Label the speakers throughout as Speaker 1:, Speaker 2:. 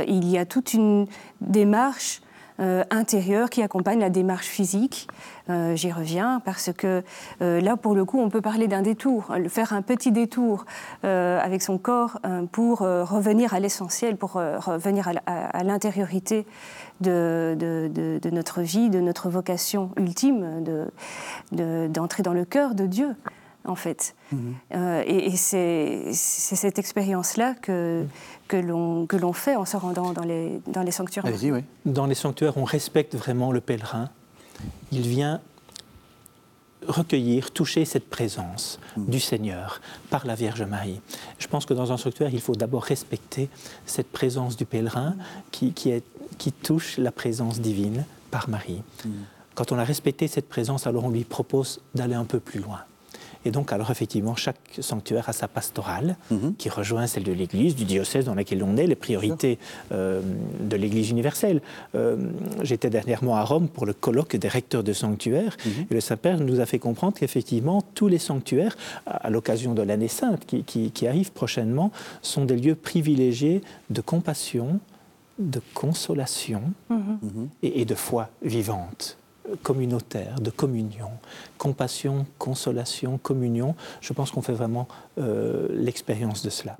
Speaker 1: il y a toute une démarche intérieure qui accompagne la démarche physique. J'y reviens parce que là, pour le coup, on peut parler d'un détour, faire un petit détour avec son corps pour revenir à l'essentiel, pour revenir à l'intériorité de notre vie, de notre vocation ultime, d'entrer dans le cœur de Dieu, en fait. Et c'est cette expérience-là que l'on fait en se rendant dans les sanctuaires.
Speaker 2: Allez-y, oui.
Speaker 3: Dans les sanctuaires, on respecte vraiment le pèlerin. Il vient recueillir, toucher cette présence du Seigneur par la Vierge Marie. Je pense que dans un sanctuaire, il faut d'abord respecter cette présence du pèlerin qui touche la présence divine par Marie. Quand on a respecté cette présence, alors on lui propose d'aller un peu plus loin. Et donc, alors effectivement, chaque sanctuaire a sa pastorale qui rejoint celle de l'Église, du diocèse dans lequel on est, les priorités de l'Église universelle. J'étais dernièrement à Rome pour le colloque des recteurs de sanctuaires et le Saint-Père nous a fait comprendre qu'effectivement, tous les sanctuaires, à l'occasion de l'année sainte qui arrive prochainement, sont des lieux privilégiés de compassion, de consolation et de foi vivante, communautaire, de communion, compassion, consolation, communion. Je pense qu'on fait vraiment l'expérience de cela.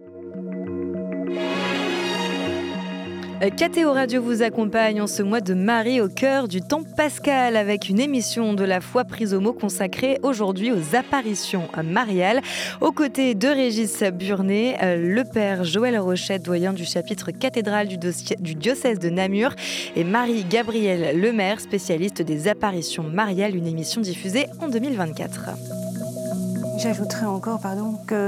Speaker 4: KTO Radio vous accompagne en ce mois de Marie au cœur du temps pascal avec une émission de la foi prise au mot consacrée aujourd'hui aux apparitions mariales. Aux côtés de Régis Burnet, le père Joël Rochette, doyen du chapitre cathédral du diocèse de Namur, et Marie-Gabrielle Lemaire, spécialiste des apparitions mariales, une émission diffusée en 2024.
Speaker 1: J'ajouterais encore, que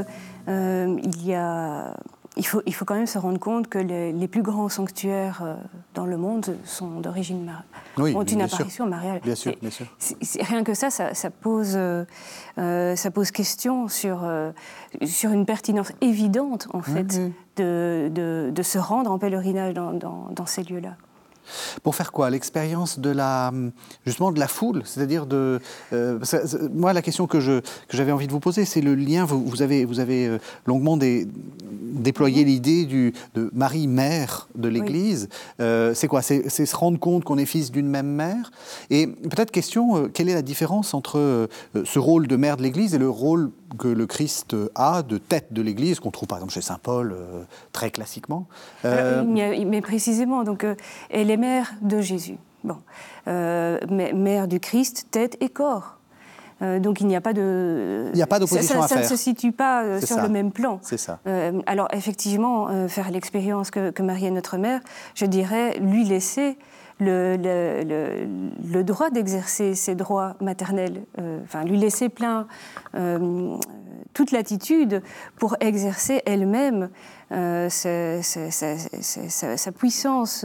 Speaker 1: il faut quand même se rendre compte que les plus grands sanctuaires dans le monde sont d'origine mariale, ont une apparition mariale.
Speaker 2: Bien sûr, bien sûr.
Speaker 1: Rien que ça pose question sur une pertinence évidente, en fait, de se rendre en pèlerinage dans ces lieux-là.
Speaker 2: Pour faire quoi? L'expérience justement de la foule, c'est-à-dire moi, la question que j'avais envie de vous poser, c'est le lien. Vous avez longuement déployé l'idée de Marie, mère de l'Église. C'est quoi? C'est se rendre compte qu'on est fils d'une même mère. Et peut-être question, quelle est la différence entre ce rôle de mère de l'Église et le rôle que le Christ a de tête de l'Église, qu'on trouve par exemple chez saint Paul très classiquement.
Speaker 1: Mais précisément, donc elle est mère de Jésus, mère du Christ, tête et corps. Donc il n'y a pas
Speaker 2: d'opposition à faire.
Speaker 1: Ça ne se situe pas sur le même plan.
Speaker 2: C'est ça.
Speaker 1: Alors effectivement, faire l'expérience que Marie est notre mère, je dirais lui laisser le droit d'exercer ses droits maternels, lui laisser toute latitude pour exercer elle-même sa puissance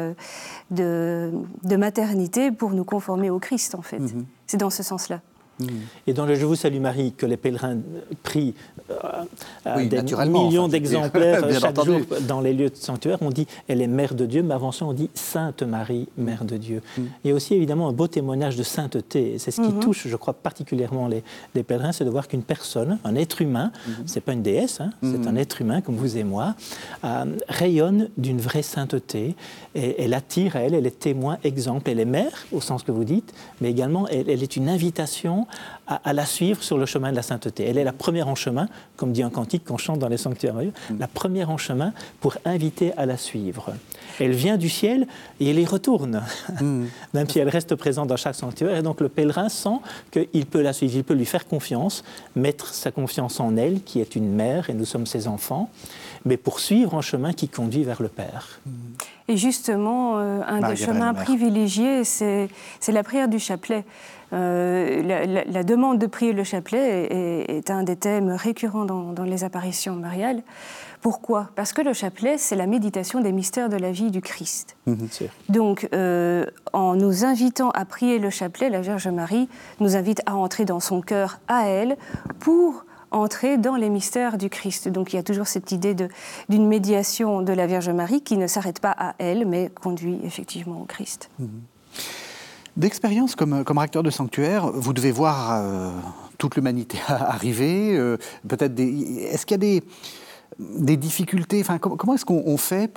Speaker 1: de maternité pour nous conformer au Christ, en fait. C'est dans ce sens-là.
Speaker 3: Et dans le Je vous salue Marie, que les pèlerins prient des millions d'exemplaires chaque jour dans les lieux de sanctuaire, on dit « elle est mère de Dieu », mais avant ça on dit « Sainte Marie, mère de Dieu ». Il y a aussi évidemment un beau témoignage de sainteté. C'est ce qui touche, je crois, particulièrement les pèlerins, c'est de voir qu'une personne, un être humain, c'est pas une déesse, c'est un être humain comme vous et moi, rayonne d'une vraie sainteté. Et elle attire à elle est témoin, exemple. Elle est mère, au sens que vous dites, mais également elle est une invitation à la suivre sur le chemin de la sainteté. Elle est la première en chemin, comme dit un cantique qu'on chante dans les sanctuaires, la première en chemin pour inviter à la suivre. Elle vient du ciel et elle y retourne, même si elle reste présente dans chaque sanctuaire. Et donc le pèlerin sent qu'il peut la suivre, il peut lui faire confiance, mettre sa confiance en elle, qui est une mère, et nous sommes ses enfants, mais pour suivre un chemin qui conduit vers le Père.
Speaker 1: Et justement, un des chemins privilégiés, c'est la prière du chapelet. La demande de prier le chapelet est un des thèmes récurrents dans les apparitions mariales. Pourquoi? Parce que le chapelet, c'est la méditation des mystères de la vie du Christ. Donc, en nous invitant à prier le chapelet, la Vierge Marie nous invite à entrer dans son cœur à elle pour entrer dans les mystères du Christ. Donc il y a toujours cette idée d'une médiation de la Vierge Marie qui ne s'arrête pas à elle, mais conduit effectivement au Christ.
Speaker 2: D'expérience comme recteur de sanctuaire, vous devez voir toute l'humanité arriver. Est-ce qu'il y a des difficultés? Comment est-ce qu'on fait